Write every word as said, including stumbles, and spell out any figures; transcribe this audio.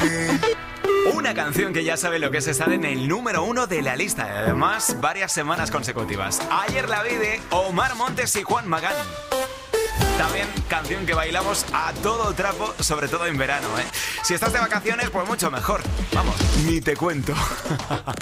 Una canción que ya sabe lo que es estar en el número uno de la lista, y además varias semanas consecutivas. Ayer la vi de Omar Montes y Juan Magán. También canción que bailamos a todo trapo, sobre todo en verano, ¿eh? Si estás de vacaciones, pues mucho mejor. Vamos, ni te cuento.